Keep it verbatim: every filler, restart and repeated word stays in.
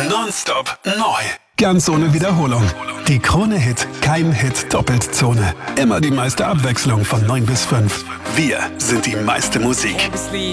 Nonstop neu. Ganz ohne Wiederholung. Die Krone-Hit Keim-Hit Doppeltzone. Immer die meiste Abwechslung von neun bis fünf. Wir sind die meiste Musik.